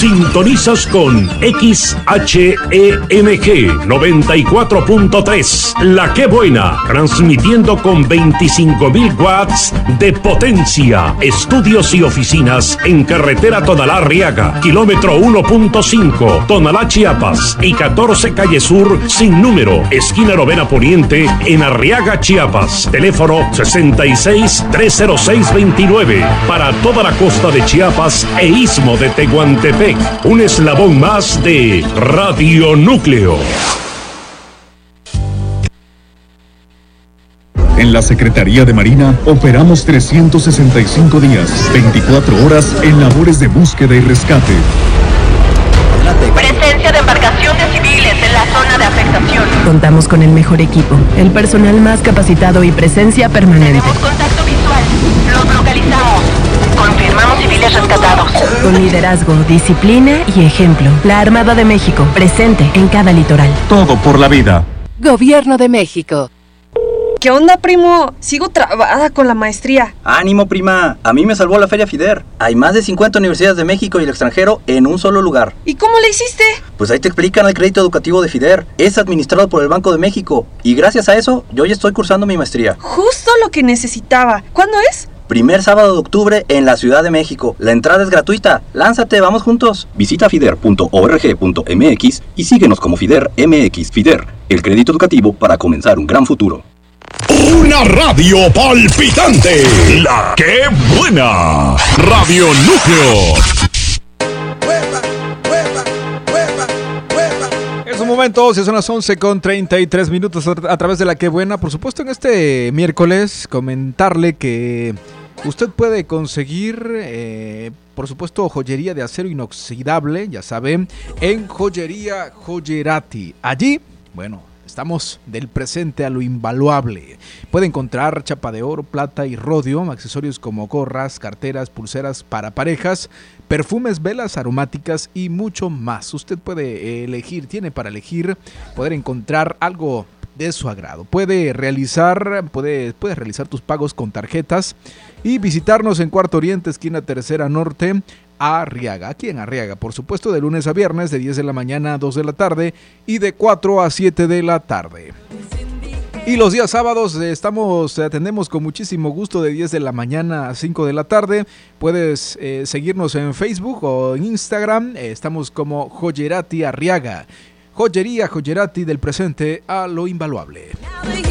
Sintonizas con XHEMG 94.3, La Que Buena, transmitiendo con 25.000 watts de potencia. Estudios y oficinas en carretera Tonalá-Arriaga, kilómetro 1.5, Tonalá, Chiapas, y 14 Calle Sur, sin número, esquina Novena Poniente, en Arriaga, Chiapas. Teléfono 66-306-29, para toda la costa de Chiapas e istmo de Tehuantepec. Un eslabón más de Radio Núcleo. En la Secretaría de Marina operamos 365 días, 24 horas en labores de búsqueda y rescate. Presencia de embarcaciones civiles en la zona de afectación. Contamos con el mejor equipo, el personal más capacitado y presencia permanente. Tenemos contacto visual. Los localizamos. Confirmamos civiles rescatados. Con liderazgo, disciplina y ejemplo. La Armada de México, presente en cada litoral. Todo por la vida. Gobierno de México. ¿Qué onda, primo? Sigo trabada con la maestría. ¡Ánimo, prima! A mí me salvó la Feria FIDER. Hay más de 50 universidades de México y el extranjero en un solo lugar. ¿Y cómo le hiciste? Pues ahí te explican el crédito educativo de FIDER. Es administrado por el Banco de México. Y gracias a eso, yo ya estoy cursando mi maestría. Justo lo que necesitaba. ¿Cuándo es? Primer sábado de octubre en la Ciudad de México. La entrada es gratuita. Lánzate, vamos juntos. Visita fider.org.mx y síguenos como FIDER MX. FIDER, el crédito educativo para comenzar un gran futuro. Una radio palpitante. La Que Buena. Radio Núcleo. Es un momento, si son las 11:33 a través de La Que Buena. Por supuesto, en este miércoles comentarle que usted puede conseguir, por supuesto, joyería de acero inoxidable, ya saben, en Joyería Joyerati. Allí, bueno, estamos del presente a lo invaluable. Puede encontrar chapa de oro, plata y rodio, accesorios como gorras, carteras, pulseras para parejas, perfumes, velas aromáticas y mucho más. Usted puede elegir, tiene para elegir, poder encontrar algo de su agrado. Puedes realizar tus pagos con tarjetas y visitarnos en Cuarto Oriente, esquina Tercera Norte, Arriaga, aquí en Arriaga, por supuesto, de lunes a viernes, de 10 de la mañana a 2 de la tarde y de 4 a 7 de la tarde. Y los días sábados te atendemos con muchísimo gusto de 10 de la mañana a 5 de la tarde. Puedes seguirnos en Facebook o en Instagram, estamos como Joyerati Arriaga. Joyería Joyerati, del presente a lo invaluable.